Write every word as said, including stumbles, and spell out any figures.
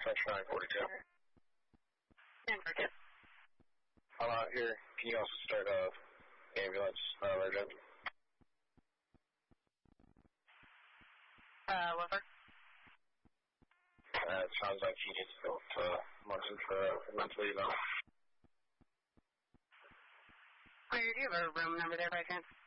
Central nine forty-two. nine forty-two. I'm out here. Can you also start a ambulance, uh, urgent? Uh, what for? Uh, it sounds like he needs to go to Munson for a monthly though. Oh, do you have a room number there by chance?